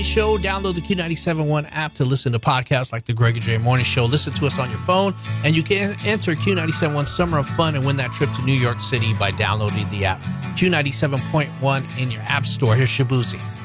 Show. Download the Q97.1 app to listen to podcasts like the Greg and Jay Morning Show. Listen to us on your phone, and you can enter Q97.1 Summer of Fun and win that trip to New York City by downloading the app. Q97.1 in your app store. Here's Shabuzi.